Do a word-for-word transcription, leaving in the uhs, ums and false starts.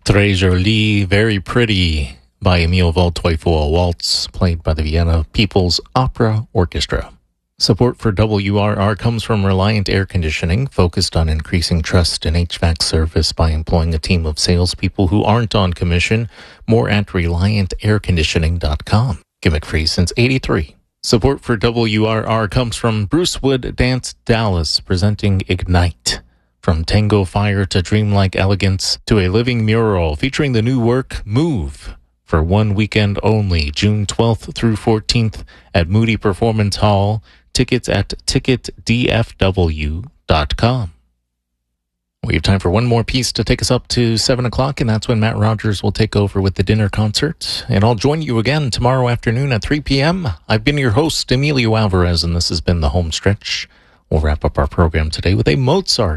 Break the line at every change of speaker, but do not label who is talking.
Très jolie, very pretty by Emil Waldteufel, a waltz played by the Vienna People's Opera Orchestra. Support for W R R comes from Reliant Air Conditioning, focused on increasing trust in H V A C service by employing a team of salespeople who aren't on commission. More at reliant air conditioning dot com. Gimmick free since eighty-three. Support for W R R comes from Bruce Wood Dance Dallas, presenting Ignite. From tango fire to dreamlike elegance to a living mural featuring the new work Move for one weekend only, June twelfth through fourteenth at Moody Performance Hall. Tickets at ticket d f w dot com. We have time for one more piece to take us up to seven o'clock, and that's when Matt Rogers will take over with the dinner concert. And I'll join you again tomorrow afternoon at three p.m. I've been your host, Emilio Alvarez, and this has been The Home Stretch. We'll wrap up our program today with a Mozart